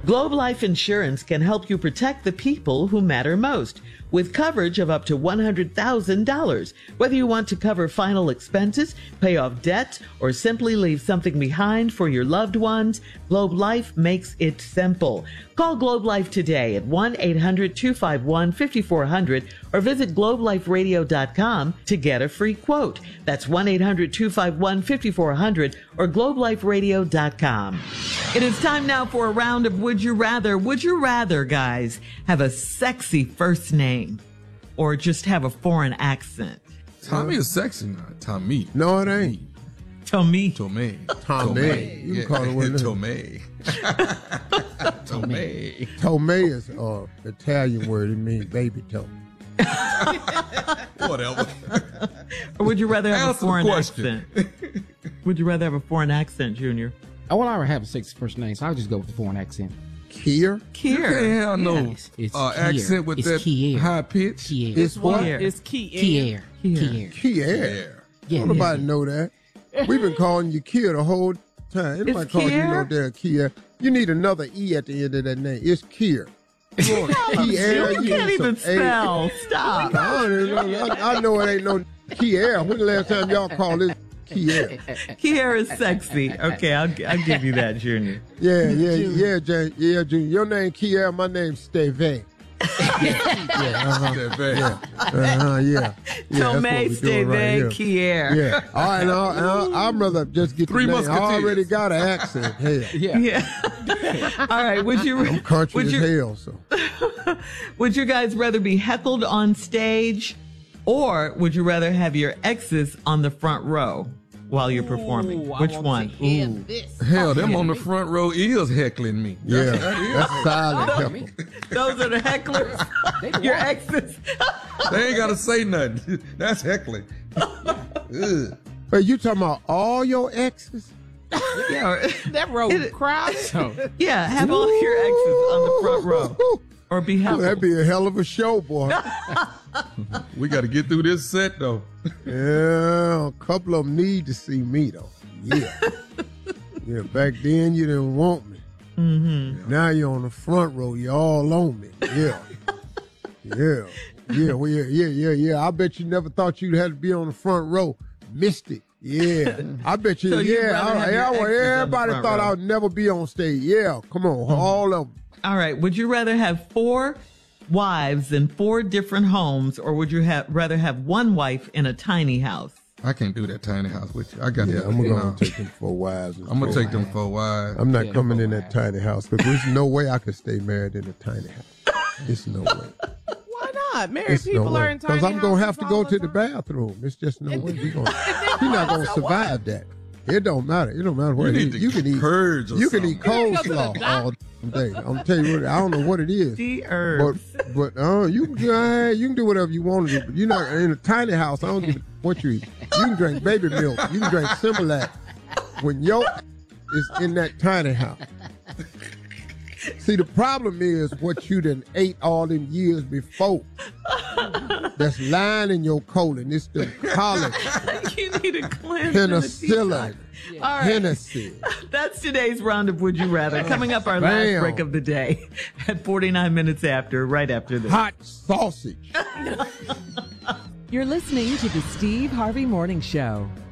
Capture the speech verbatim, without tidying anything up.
Globe Life Insurance can help you protect the people who matter most with coverage of up to one hundred thousand dollars. Whether you want to cover final expenses, pay off debt, or simply leave something behind for your loved ones, Globe Life makes it simple. Call Globe Life today at one eight hundred two five one five four zero zero or visit globe life radio dot com to get a free quote. That's one eight hundred two five one five four zero zero or globe life radio dot com. It is time now for a round of Would You Rather. Would you rather, guys, have a sexy first name or just have a foreign accent? Tommy is sexy now. Tommy. No, it ain't. Tommy. Tommy. Tommy. You can call it what it is. Tommy. Tommy. Tomei is an uh, Italian word. It means baby toe. Whatever. Or would you rather have Answer a foreign the question. accent? Would you rather have a foreign accent, Junior? Oh, well, I already have a sexy first name, so I'll just go with the foreign accent. Kier? You can't Kier. have no It's, it's uh, Kier. accent with It's that Kier. high pitch. Kier. It's what? Kier. It's key. Kier. Kier. Kier. Kier. Yeah, Don't nobody know that. We've been calling you Kier the whole time. Anybody It's calling you Kier? no damn Kier. You need another E at the end of that name. It's Kier. Come on, Kier. You can't need even some A. spell. Stop. I, don't even know. I, I know it ain't no Kier. When the last time y'all called it Kier? Kier is sexy. Okay, I'll, I'll give you that, Junior. Yeah, yeah, yeah, Jane. Yeah, Junior. Your name Kier, my name's Steve. Yeah, uh-huh. That bad. Uh-huh, yeah. yeah Tomei, Steve, here. Kier. Yeah. All right, now, now, I'd rather just get Three the name. I Musketeers. already got an accent. Hell. Yeah. Yeah. All right. Would you? I'm country would as you, hell, so. Would you guys rather be heckled on stage, or would you rather have your exes on the front row while you're performing? Ooh, I Which want one? to hear Ooh. this. Hell, them on the front row is heckling me. Yeah, That's, that is. that's silent heckle. Those are the hecklers. Your exes. They ain't got to say nothing. That's heckling. Ugh. But you talking about all your exes? Yeah. That road It- crowd. Yeah. Have all your exes on the front row, or be Oh, heckled. that'd be a hell of a show, boy. We got to get through this set, though. Yeah, a couple of them need to see me, though. Yeah. Yeah, back then you didn't want me. Mm-hmm. Now you're on the front row. You're all on me. Yeah. Yeah. Yeah, well, yeah, yeah, yeah, yeah. I bet you never thought you'd have to be on the front row. Missed it. Yeah. I bet you, So you'd yeah. rather I, have your yeah, well, exes on the everybody front thought row. I would never be on stage. Yeah, come on. All of them. All right. Would you rather have four wives in four different homes, or would you have rather have one wife in a tiny house? I can't do that tiny house with you. I got Yeah, to. I'm going to take them for wives. I'm going to take them for a while. I'm not Yeah, coming for in a that tiny house because there's no way I could stay married in a tiny house. It's no way. Why not? Married It's people no are way. in tiny Because I'm going to have houses to go all to the time. bathroom. It's just no way. You're gonna, you're not going to survive that. It don't matter. It don't matter what You it need is. to You can eat purge or You can eat something. coleslaw all day. I'm telling you what. I don't know what it is. The herbs. But but uh, you can uh, you can do whatever you want to do. But you're not in a tiny house. I don't give a what you eat. You can drink baby milk. You can drink Similac. When your is in that tiny house. See, the problem is what you done ate all them years before. That's lying in your colon. It's the collagen, You need a cleanse. and a penicillin, detox. All right. Hennessy. That's today's round of Would You Rather. Coming up, our Bam. last break of the day at forty-nine minutes after, right after this. Hot sausage. You're listening to the Steve Harvey Morning Show.